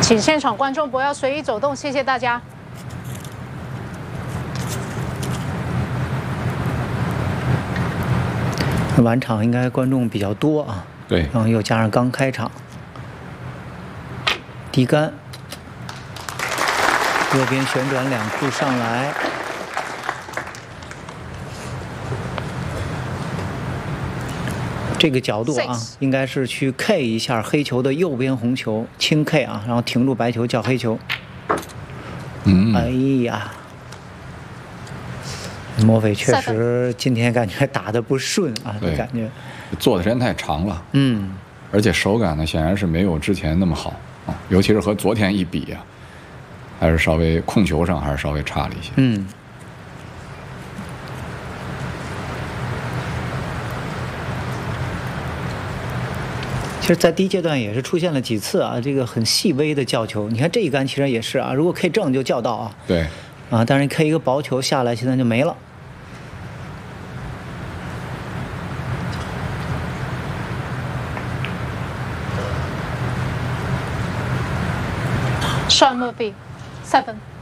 请现场观众不要随意走动，谢谢大家。 晚场应该观众比较多啊。 对。 然后又加上刚开场，低杆，右边旋转2库上来。 这个角度啊，应该是去 K 一下黑球的右边红球，轻 K 啊，然后停住白球叫黑球。哎呀，莫斐确实今天感觉打得不顺啊，这感觉做的时间太长了。 嗯， 而且手感呢，显然是没有之前那么好啊，尤其是和昨天一比啊，还是稍微控球上还是稍微差了一些。 嗯。 其实，在第一阶段也是出现了几次啊，这个很细微的叫球。你看这一杆其实也是啊，如果 K 正就叫到啊。 对。 啊，但是 K 一个薄球下来，现在就没了。 Sean Murphy，7分。